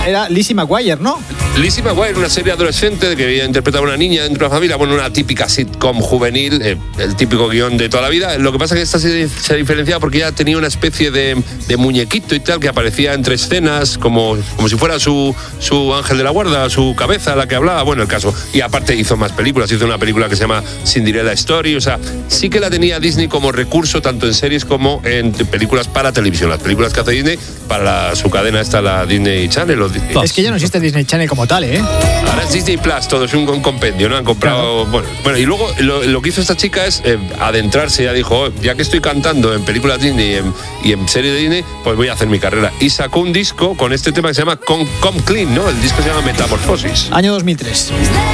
era Lizzie McGuire, ¿no? Lizzie McGuire, una serie adolescente que interpretaba a una niña dentro de la familia, bueno, una típica sitcom juvenil, el típico guión de toda la vida. Lo que pasa es que esta se diferenciaba porque ya tenía una especie de muñequito y tal que aparecía entre escenas como si fuera su ángel de la guarda, su cabeza, la que hablaba, bueno, el caso. Y aparte hizo más películas, hizo una película que se llama Cinderella Story, o sea, sí que la tenía Disney como recurso tanto en series como en películas para televisión. Las películas que hace Disney para su cadena esta, la Disney Channel. Es que ya no existe Disney Channel como tal, ¿eh? Ahora es Disney Plus, todo es un compendio, ¿no? Han comprado... Claro. Bueno, y luego lo que hizo esta chica es adentrarse, ya dijo, ya que estoy cantando en películas Disney y en series de Disney, pues voy a hacer mi carrera. Y sacó un disco con este tema que se llama Come Clean, ¿no? El disco se llama Metamorfosis. Año 2003.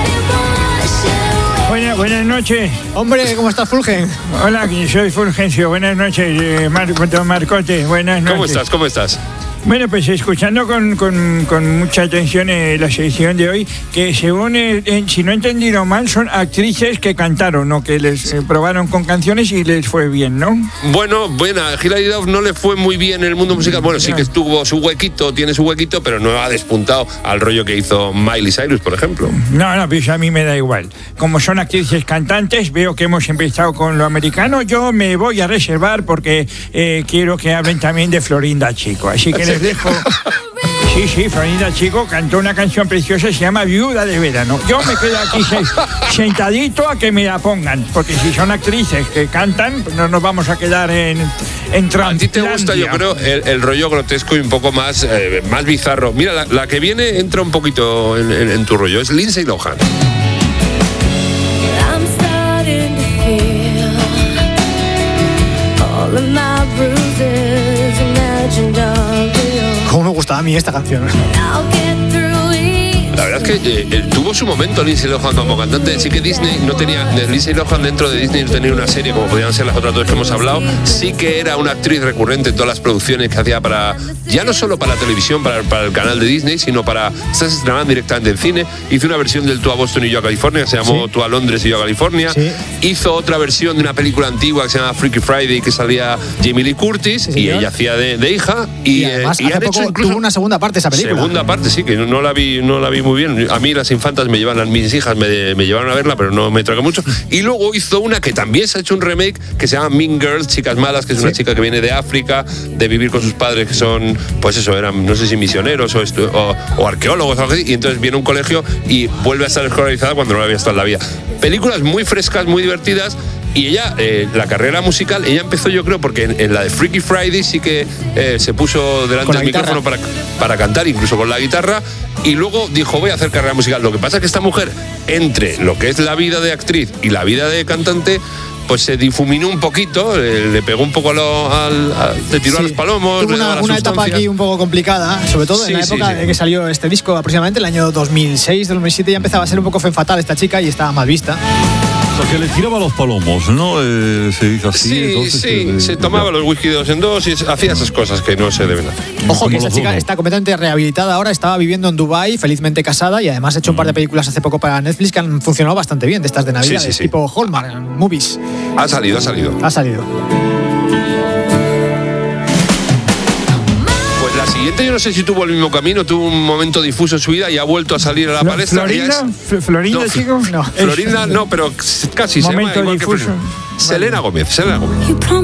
Buenas noches. Hombre, ¿cómo estás, Fulgen? Hola, soy Fulgencio. Buenas noches, Marcote. Buenas noches. ¿Cómo estás? Bueno, pues escuchando con mucha atención la sección de hoy, que según, si no he entendido mal, son actrices que cantaron o que les probaron con canciones y les fue bien, ¿no? Bueno, a Hilary Duff no le fue muy bien en el mundo musical. Bueno, sí que tuvo su huequito, tiene su huequito, pero no ha despuntado al rollo que hizo Miley Cyrus, por ejemplo. No, pues a mí me da igual. Como son actrices cantantes, veo que hemos empezado con lo americano. Yo me voy a reservar porque quiero que hablen también de Florinda Chico. Así que les dejo. Sí, Florinda Chico cantó una canción preciosa, se llama Viuda de Verano. Yo me quedo aquí sentadito a que me la pongan, porque si son actrices que cantan, no nos vamos a quedar en A ti te gusta, yo creo, el rollo grotesco y un poco más bizarro. Mira, la que viene entra un poquito en tu rollo, es Lindsay Lohan. ¿Cómo me gustaba a mí esta canción? La verdad es que tuvo su momento Lindsay Lohan como cantante. Sí que Disney no tenía, Lindsay Lohan dentro de Disney no tenía una serie como podían ser las otras dos que hemos hablado. Sí que era una actriz recurrente en todas las producciones que hacía ya no solo para la televisión, para el canal de Disney, sino estas se estrenaban directamente en cine. Hizo una versión del Tú a Boston y yo a California, que se llamó Tú a Londres y yo a California. Sí. Hizo otra versión de una película antigua que se llama Freaky Friday, que salía Jamie Lee Curtis, y ella hacía de hija. Y además, hace poco tuvo una segunda parte esa película. Segunda parte, sí, que no la vi muy bien. A mí las infantas mis hijas me llevaron a verla, pero no me traga mucho. Y luego hizo una que también se ha hecho un remake, que se llama Mean Girls, Chicas Malas, que es una chica que viene de África, de vivir con sus padres que son, pues eso, eran, no sé si misioneros o arqueólogos o algo así, y entonces viene a un colegio y vuelve a estar escolarizada cuando no la había estado en la vida. Películas muy frescas, muy divertidas. Y ella, la carrera musical, ella empezó, yo creo, porque en la de Freaky Friday sí que se puso delante del micrófono para cantar, incluso con la guitarra, y luego dijo, voy a hacer carrera musical. Lo que pasa es que esta mujer, entre lo que es la vida de actriz y la vida de cantante, pues se difuminó un poquito, le pegó un poco le tiró a los palomos. Tuvo una etapa aquí un poco complicada, sobre todo en la época de que salió este disco, aproximadamente el año 2006-2007, ya empezaba a ser un poco femme fatal esta chica y estaba mal vista. Que le tiraba los palomos, ¿no? Se tomaba los whisky de 2 en 2 y hacía esas cosas que no se deben hacer. Ojo, que esta chica está completamente rehabilitada ahora, estaba viviendo en Dubái, felizmente casada, y además ha hecho un par de películas hace poco para Netflix que han funcionado bastante bien, de estas de Navidad, tipo Hallmark Movies. Ha salido. La siguiente, yo no sé si tuvo el mismo camino, tuvo un momento difuso en su vida y ha vuelto a salir a la palestra. ¿Florinda, chico? No, Florinda no, pero casi. Momento difuso. Selena Gómez.